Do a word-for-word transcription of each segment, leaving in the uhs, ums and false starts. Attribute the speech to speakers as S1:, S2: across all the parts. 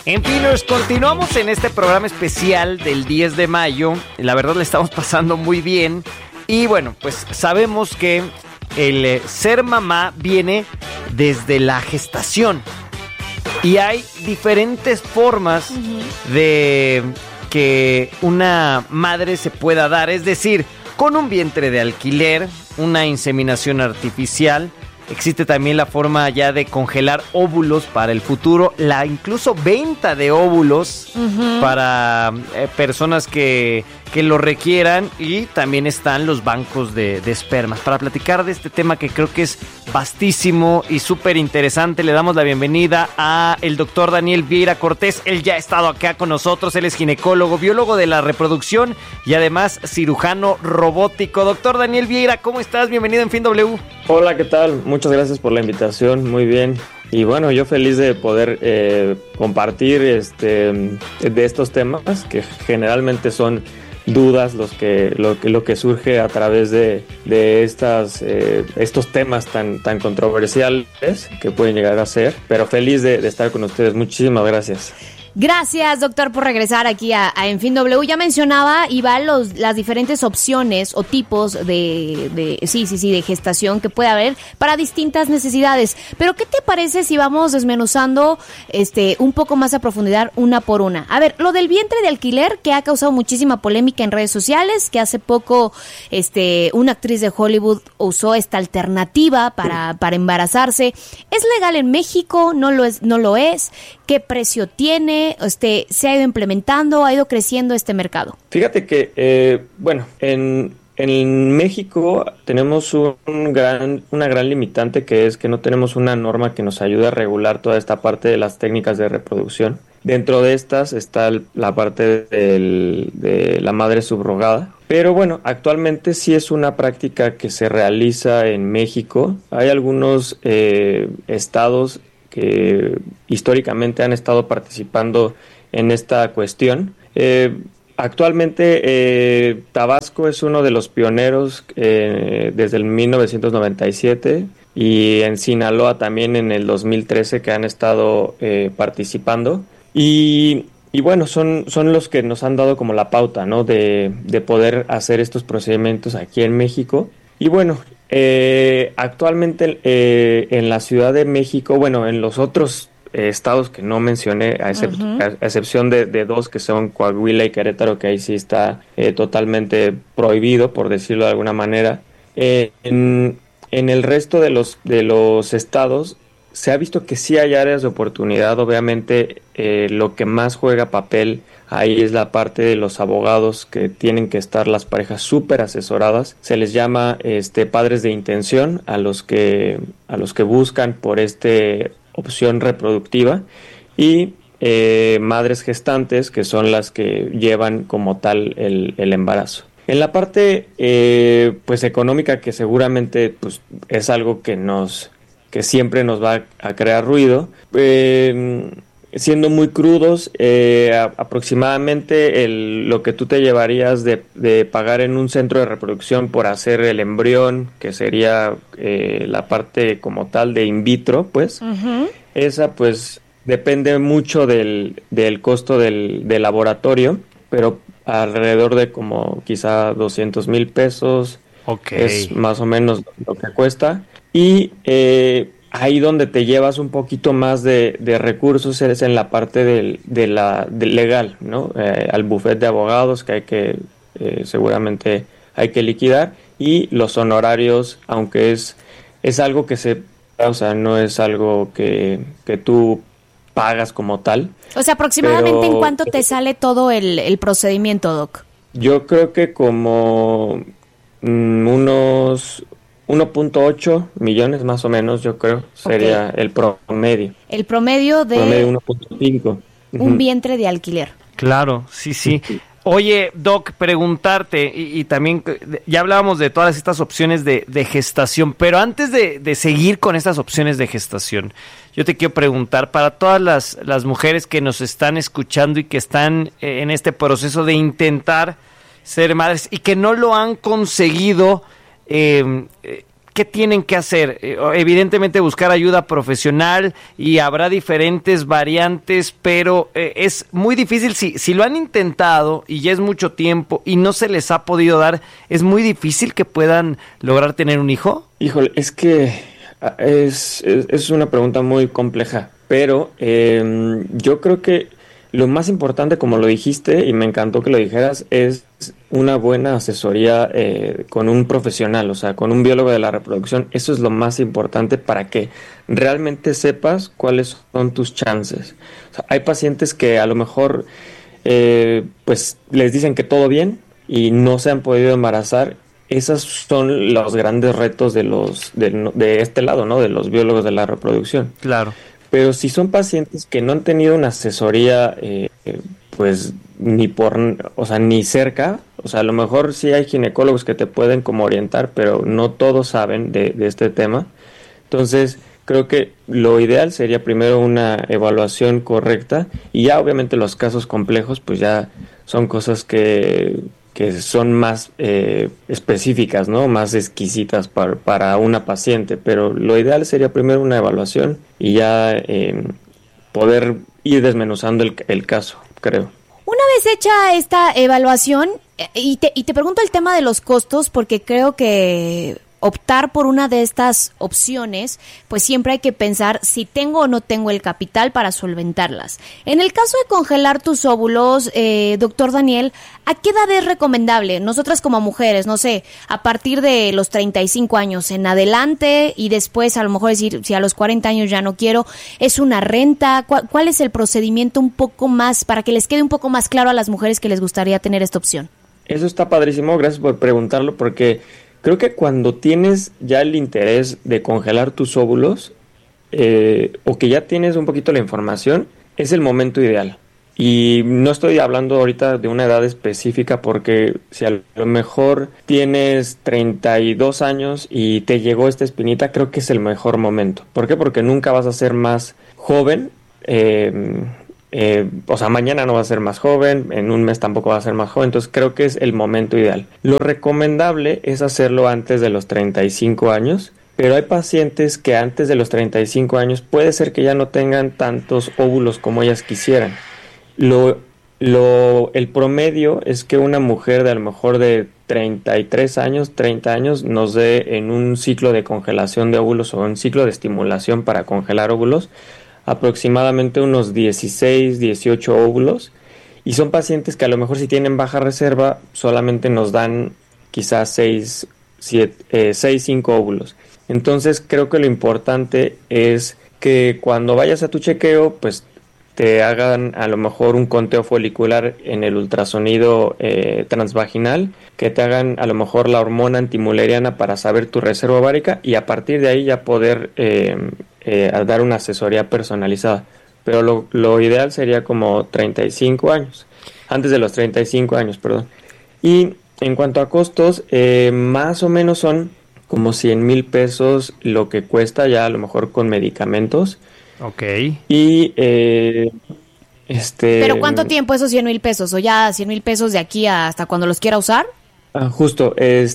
S1: En fin, nos continuamos en este programa especial del diez de mayo. La verdad le estamos pasando muy bien. Y bueno, pues sabemos que el eh, ser mamá viene desde la gestación. Y hay diferentes formas uh-huh. de que una madre se pueda dar. Es decir, con un vientre de alquiler, una inseminación artificial. Existe también la forma ya de congelar óvulos para el futuro, la incluso venta de óvulos uh-huh. para eh, personas que, que lo requieran, y también están los bancos de, de espermas. Para platicar de este tema que creo que es vastísimo y súper interesante, le damos la bienvenida a el doctor Daniel Vieira Cortés. Él ya ha estado acá con nosotros, él es ginecólogo, biólogo de la reproducción y además cirujano robótico. Doctor Daniel Vieira, ¿cómo estás? Bienvenido en Fin W.
S2: Hola, ¿qué tal? Muchas gracias por la invitación, muy bien. Y bueno, yo feliz de poder eh, compartir este de estos temas que generalmente son dudas los que lo que lo que surge a través de de estas eh, estos temas tan tan controversiales que pueden llegar a ser, pero feliz de, de estar con ustedes. Muchísimas gracias.
S3: Gracias, doctor, por regresar aquí a, a En Fin W. Ya mencionaba, Iván, los, las diferentes opciones o tipos de, de, sí, sí, sí, de gestación que puede haber para distintas necesidades. Pero, ¿qué te parece si vamos desmenuzando este un poco más a profundidad una por una? A ver, lo del vientre de alquiler, que ha causado muchísima polémica en redes sociales, que hace poco este una actriz de Hollywood usó esta alternativa para, para embarazarse. ¿Es legal en México? ¿No lo es? ¿No lo es? ¿Qué precio tiene? Este, ¿se ha ido implementando? ¿Ha ido creciendo este mercado?
S2: Fíjate que, eh, bueno, en, en México tenemos un gran, una gran limitante, que es que no tenemos una norma que nos ayude a regular toda esta parte de las técnicas de reproducción. Dentro de estas está el, la parte del, de la madre subrogada. Pero bueno, actualmente sí es una práctica que se realiza en México. Hay algunos eh, estados que históricamente han estado participando en esta cuestión. Eh, actualmente eh, Tabasco es uno de los pioneros eh, desde el mil novecientos noventa y siete, y en Sinaloa también en el dos mil trece, que han estado eh, participando. Y, y bueno, son, son los que nos han dado como la pauta, ¿no? de, de poder hacer estos procedimientos aquí en México. Y bueno, eh, actualmente eh, en la Ciudad de México, bueno, en los otros eh, estados que no mencioné, a, excep- uh-huh. a excepción de, de dos que son Coahuila y Querétaro, que ahí sí está eh, totalmente prohibido, por decirlo de alguna manera, eh, en, en el resto de los, de los estados se ha visto que sí hay áreas de oportunidad. Obviamente eh, lo que más juega papel ahí es la parte de los abogados, que tienen que estar las parejas súper asesoradas. Se les llama este padres de intención a los que a los que buscan por esta opción reproductiva, y eh, madres gestantes, que son las que llevan como tal el, el embarazo. En la parte eh, pues económica, que seguramente pues es algo que nos que siempre nos va a crear ruido, eh, siendo muy crudos, eh, a, aproximadamente el, lo que tú te llevarías de, de pagar en un centro de reproducción por hacer el embrión, que sería eh, la parte como tal de in vitro, pues, uh-huh. esa pues depende mucho del, del costo del, del laboratorio, pero alrededor de como quizá doscientos mil pesos, okay. Es más o menos lo que cuesta. Y eh, ahí donde te llevas un poquito más de, de recursos es en la parte del, de la de legal, ¿no? Eh, al bufete de abogados, que hay que, eh, seguramente hay que liquidar, y los honorarios, aunque es, es algo que se, o sea, no es algo que, que tú pagas como tal.
S3: O sea, aproximadamente pero, ¿en cuánto te sale todo el, el procedimiento, Doc?
S2: Yo creo que como mm, unos uno punto ocho millones más o menos, yo creo, sería okay. el promedio.
S3: El promedio de...
S2: Promedio uno punto cinco.
S3: Un uh-huh. vientre de alquiler.
S1: Claro, sí, sí. Oye, Doc, preguntarte, y, y también ya hablábamos de todas estas opciones de, de gestación, pero antes de, de seguir con estas opciones de gestación, yo te quiero preguntar, para todas las, las mujeres que nos están escuchando y que están eh, en este proceso de intentar ser madres y que no lo han conseguido, eh, ¿qué tienen que hacer? Eh, evidentemente buscar ayuda profesional y habrá diferentes variantes, pero eh, es muy difícil, si, si lo han intentado y ya es mucho tiempo y no se les ha podido dar, ¿es muy difícil que puedan lograr tener un hijo?
S2: Híjole, es que es, es, es una pregunta muy compleja, pero eh, yo creo que lo más importante, como lo dijiste, y me encantó que lo dijeras, es una buena asesoría eh, con un profesional, o sea, con un biólogo de la reproducción. Eso es lo más importante para que realmente sepas cuáles son tus chances. O sea, hay pacientes que a lo mejor eh, pues les dicen que todo bien y no se han podido embarazar. Esos son los grandes retos de los de, de este lado, ¿no? De los biólogos de la reproducción.
S1: Claro.
S2: Pero si son pacientes que no han tenido una asesoría, eh, pues ni por, o sea, ni cerca, o sea, a lo mejor sí hay ginecólogos que te pueden como orientar, pero no todos saben de, de este tema. Entonces, creo que lo ideal sería primero una evaluación correcta y ya obviamente los casos complejos, pues ya son cosas que... que son más eh, específicas, ¿no? Más exquisitas para, para una paciente, pero lo ideal sería primero una evaluación y ya eh, poder ir desmenuzando el, el caso, creo.
S3: Una vez hecha esta evaluación, y te, y te pregunto el tema de los costos, porque creo que optar por una de estas opciones, pues siempre hay que pensar si tengo o no tengo el capital para solventarlas. En el caso de congelar tus óvulos, eh, doctor Daniel, ¿a qué edad es recomendable? Nosotras como mujeres, no sé, a partir de los treinta y cinco años en adelante y después a lo mejor decir, si a los cuarenta años ya no quiero, ¿es una renta? ¿Cuál, cuál es el procedimiento un poco más, para que les quede un poco más claro a las mujeres que les gustaría tener esta opción?
S2: Eso está padrísimo, gracias por preguntarlo, porque creo que cuando tienes ya el interés de congelar tus óvulos, eh, o que ya tienes un poquito la información, es el momento ideal. Y no estoy hablando ahorita de una edad específica, porque si a lo mejor tienes treinta y dos años y te llegó esta espinita, creo que es el mejor momento. ¿Por qué? Porque nunca vas a ser más joven. Eh, eh, o sea, mañana no vas a ser más joven, en un mes tampoco vas a ser más joven, entonces creo que es el momento ideal. Lo recomendable es hacerlo antes de los treinta y cinco años, pero hay pacientes que antes de los treinta y cinco años puede ser que ya no tengan tantos óvulos como ellas quisieran. Lo, lo, el promedio es que una mujer de a lo mejor de treinta y tres años, treinta años, nos dé en un ciclo de congelación de óvulos o un ciclo de estimulación para congelar óvulos, aproximadamente unos dieciséis, dieciocho óvulos, y son pacientes que a lo mejor si tienen baja reserva solamente nos dan quizás seis, cinco óvulos. Entonces creo que lo importante es que cuando vayas a tu chequeo, pues te hagan a lo mejor un conteo folicular en el ultrasonido eh, transvaginal, que te hagan a lo mejor la hormona antimuleriana para saber tu reserva ovárica y a partir de ahí ya poder eh, eh, dar una asesoría personalizada. Pero lo, lo ideal sería como treinta y cinco años, antes de los treinta y cinco años, perdón. Y en cuanto a costos, eh, más o menos son como cien mil pesos lo que cuesta ya a lo mejor con medicamentos.
S1: Ok.
S2: Y eh, este.
S3: ¿Pero cuánto tiempo esos cien mil pesos? ¿O ya cien mil pesos de aquí hasta cuando los quiera usar?
S2: Ah, justo,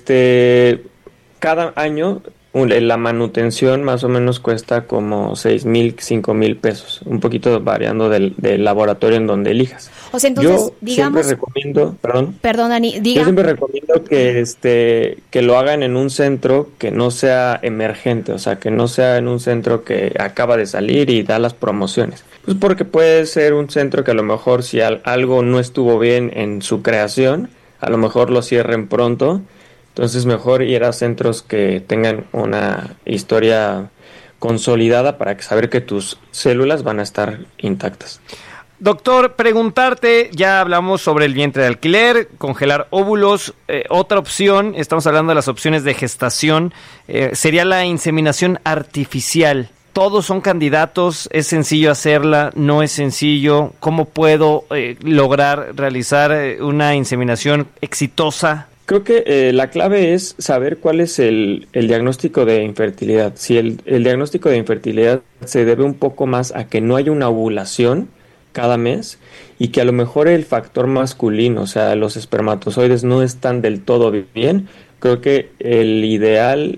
S2: este. Cada año un, la manutención más o menos cuesta como seis mil, cinco mil pesos. Un poquito variando del, del laboratorio en donde elijas.
S3: O sea, entonces,
S2: yo
S3: digamos.
S2: siempre recomiendo. Perdón.
S3: Perdón, Dani, diga.
S2: Yo siempre recomiendo que, este, que lo hagan en un centro que no sea emergente, o sea, que no sea en un centro que acaba de salir y da las promociones. Pues porque puede ser un centro que a lo mejor si al, algo no estuvo bien en su creación, a lo mejor lo cierren pronto. Entonces mejor ir a centros que tengan una historia consolidada para que saber que tus células van a estar intactas.
S1: Doctor, preguntarte, ya hablamos sobre el vientre de alquiler, congelar óvulos, eh, otra opción, estamos hablando de las opciones de gestación, eh, sería la inseminación artificial. Todos son candidatos, es sencillo hacerla, no es sencillo. ¿Cómo puedo eh, lograr realizar eh, una inseminación exitosa?
S2: Creo que eh, la clave es saber cuál es el, el diagnóstico de infertilidad. Si el, el diagnóstico de infertilidad se debe un poco más a que no haya una ovulación cada mes y que a lo mejor el factor masculino, o sea, los espermatozoides no están del todo bien, creo que el ideal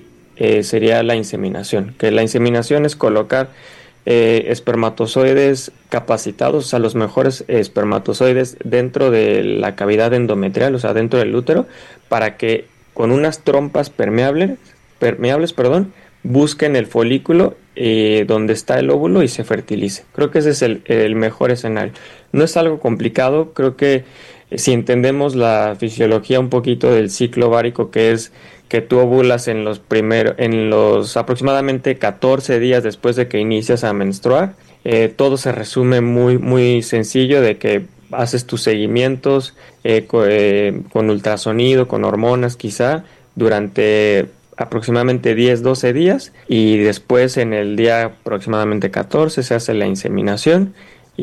S2: eh, sería la inseminación, que la inseminación es colocar eh, espermatozoides capacitados, o sea, los mejores espermatozoides dentro de la cavidad endometrial, o sea, dentro del útero, para que con unas trompas permeables, permeables, perdón, busquen el folículo eh, donde está el óvulo y se fertilice. Creo que ese es el, el mejor escenario. No es algo complicado, creo que eh, si entendemos la fisiología un poquito del ciclo ovárico, que es que tú ovulas en los primeros, en los aproximadamente catorce días después de que inicias a menstruar, eh, todo se resume muy, muy sencillo, de que haces tus seguimientos eh, co- eh, con ultrasonido, con hormonas quizá, durante aproximadamente diez, doce días, y después en el día aproximadamente catorce se hace la inseminación.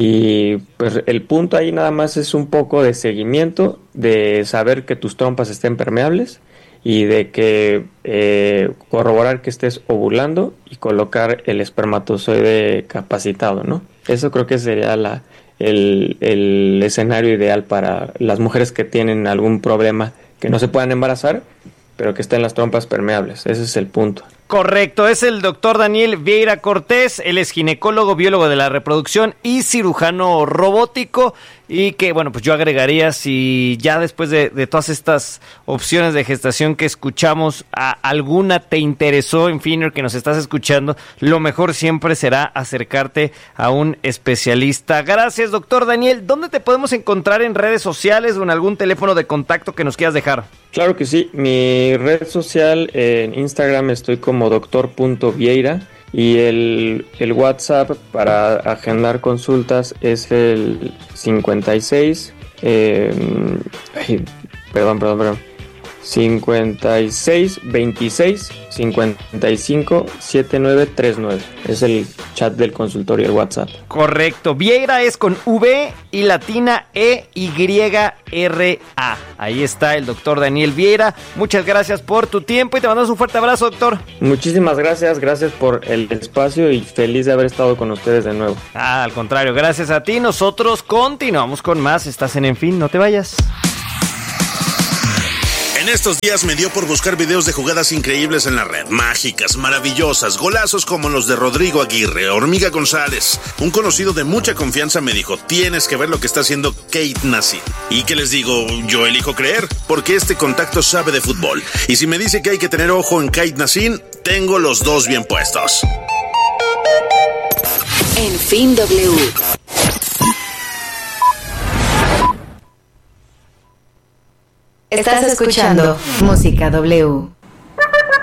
S2: Y pues el punto ahí nada más es un poco de seguimiento, de saber que tus trompas estén permeables y de que eh, corroborar que estés ovulando y colocar el espermatozoide capacitado, ¿no? Eso creo que sería la, el, el escenario ideal para las mujeres que tienen algún problema, que no se puedan embarazar, pero que estén las trompas permeables. Ese es el punto.
S1: Correcto, es el doctor Daniel Vieira Cortés, él es ginecólogo, biólogo de la reproducción y cirujano robótico, y que, bueno, pues yo agregaría, si ya después de, de todas estas opciones de gestación que escuchamos, a alguna te interesó, en fin, que nos estás escuchando, lo mejor siempre será acercarte a un especialista. Gracias, doctor Daniel. ¿Dónde te podemos encontrar en redes sociales o en algún teléfono de contacto que nos quieras dejar?
S2: Claro que sí, mi red social en Instagram estoy como doctor punto vieira, y el, el WhatsApp para agendar consultas es el cincuenta y seis, eh, ay, perdón, perdón, perdón, cincuenta y seis, veintiséis, cincuenta y cinco, setenta y nueve treinta y nueve. Es el chat del consultorio, el WhatsApp.
S1: Correcto. Vieira es con V y latina E Y R A. Ahí está el doctor Daniel Vieira. Muchas gracias por tu tiempo y te mandamos un fuerte abrazo, doctor.
S2: Muchísimas gracias, gracias por el espacio y feliz de haber estado con ustedes de nuevo.
S1: Ah, al contrario, gracias a ti. Nosotros continuamos con más. Estás en En Fin, no te vayas.
S4: En estos días me dio por buscar videos de jugadas increíbles en la red, mágicas, maravillosas, golazos como los de Rodrigo Aguirre, Hormiga González. Un conocido de mucha confianza me dijo, tienes que ver lo que está haciendo Kate Nassif. ¿Y qué les digo? Yo elijo creer, porque este contacto sabe de fútbol. Y si me dice que hay que tener ojo en Kate Nassif, tengo los dos bien puestos.
S5: En Fin W. Estás escuchando Música W.